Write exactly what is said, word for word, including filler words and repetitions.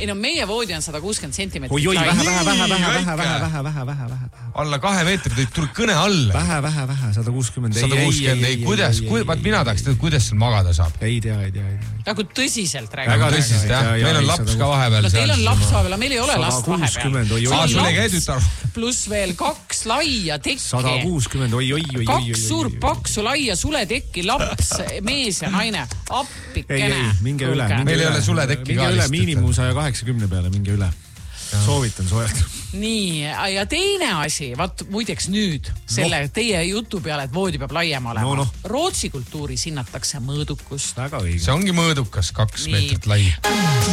ei no meie voodi on sada kuuskümmend sentimeetrit. Oi, oi, vähe, lai. vähe, vähe, vähe, vähe, vähe, vähe, vähe, vähe, vähe. Alla kahe meetri, tuli kõne alla. Vähe, vähe, vähe, sada kuuskümmend. sada kuuskümmend, ei, kuidas, vaat mina tahaks teada, kuidas seal magada saab. Ei tea, ei tea, ei tea. Nagu tõsiselt räägime. Väga tõsiselt, jah. Meil on laps ka vahepeal. No teil on laps vahepeal, meil ei ole last vahepeal. Aa, sul ei käi tütar. Pluss veel kaks laia tekki. sada kuuskümmend, oi, oi, oi, oi. Kaks suurt paksu laia suletekki, laps, mees ja naine. Appikene. Ei, ei, minge üle. Meil ei ole suletekki ka. Minge üle miinimum sada kaheksakümne peale, minge üle. Soovitan soojalt. Nii, ja teine asi, vaat muideks nüüd selle no. teie jutu peale, et voodi peab laiem olema. No, no. Rootsi kultuuris hinnatakse mõõdukust. Väga õige. See ongi mõõdukas, kaks Nii. meetrit lai.